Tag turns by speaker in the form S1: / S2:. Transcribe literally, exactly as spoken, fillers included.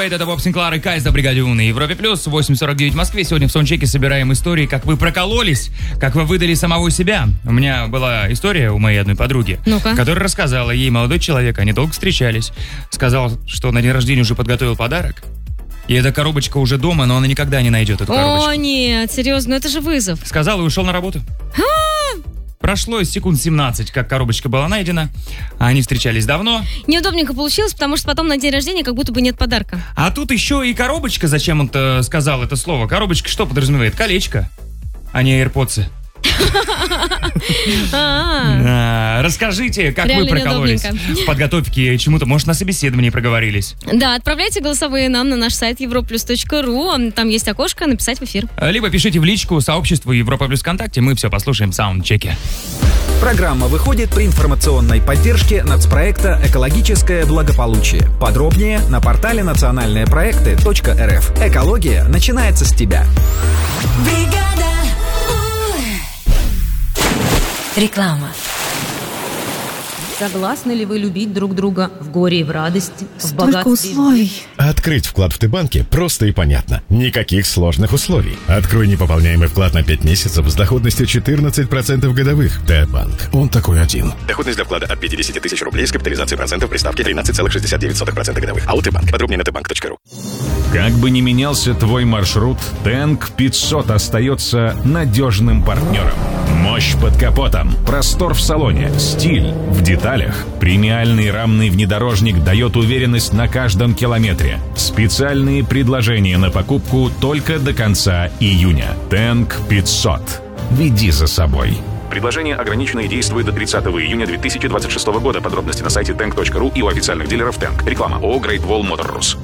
S1: Суэйд, это Боб Синклар и Кайс на бригаде У на Европе Плюс, восемь сорок девять в Москве. Сегодня в саундчеке собираем истории, как вы прокололись, как вы выдали самого себя. У меня была история у моей одной подруги,
S2: Ну-ка.
S1: которая рассказала ей молодой человек, они долго встречались, сказал, что на день рождения уже подготовил подарок. И эта коробочка уже дома, но она никогда не найдет эту коробочку.
S2: О, нет, серьезно, ну это же вызов.
S1: Сказал и ушел на работу. Прошло секунд семнадцать, как коробочка была найдена. Они встречались давно.
S2: Неудобненько получилось, потому что потом на день рождения как будто бы нет подарка.
S1: А тут еще и коробочка. Зачем он-то сказал это слово? Коробочка что подразумевает? Колечко, а не AirPods.
S2: А-а-а.
S1: Расскажите, как
S2: Реально
S1: вы прокололись
S2: неудобненько.
S1: в подготовке чему-то. Может, на собеседовании проговорились.
S2: Да, отправляйте голосовые нам на наш сайт европлюс точка ру. Там есть окошко «Написать в эфир».
S1: Либо пишите в личку сообществу Европа Плюс ВКонтакте. Мы все послушаем в саундчеке.
S3: Программа выходит при информационной поддержке нацпроекта «Экологическое благополучие». Подробнее на портале национальные проекты точка эр эф. Экология начинается с тебя.
S4: Реклама.
S5: Согласны ли вы любить друг друга в горе и в радости, в
S6: Столько
S5: богатстве?
S6: условий.
S7: Открыть вклад в Т-банке просто и понятно. Никаких сложных условий. Открой непополняемый вклад на пять месяцев с доходностью четырнадцать процентов годовых. Т-банк. Он такой один.
S8: Доходность для вклада от пятьдесят тысяч рублей с капитализацией процентов при ставке тринадцать целых шестьдесят девять сотых процента годовых. АО Т-банк. Подробнее на тэ банк точка ру.
S9: Как бы ни менялся твой маршрут, Тэнк пятьсот остается надежным партнером. Мощь под капотом, простор в салоне, стиль в деталях. Премиальный рамный внедорожник дает уверенность на каждом километре. Специальные предложения на покупку только до конца июня. Тэнк пятьсот. Веди за собой.
S8: Предложение ограничено и действует до тридцатого июня две тысячи двадцать шестого года. Подробности на сайте тэнк точка ру и у официальных дилеров Тэнк. Реклама ООО Great Wall Motor Rus.